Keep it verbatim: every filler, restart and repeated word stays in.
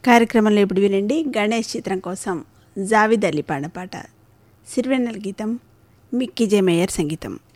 కార్యక్రమంలో ఇప్పుడు వినండి గణేష్ చిత్రం కోసం జావిద్ అలీ పాడిన పాట. సిరివెన్నెల గీతం, మిక్కీ జే మేయర్ సంగీతం.